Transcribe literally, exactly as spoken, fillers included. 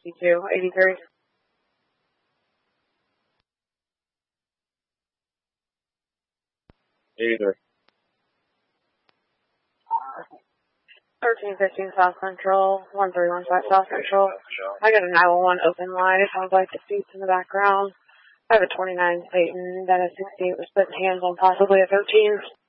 fifty-two eighty-three. eighty-three. thirteen fifteen South Central, one three one five South Central. I got a nine one one open line. It sounds like disputes in the background. I have a twenty-nine Satan that at sixty-eight was putting hands on possibly a thirteen.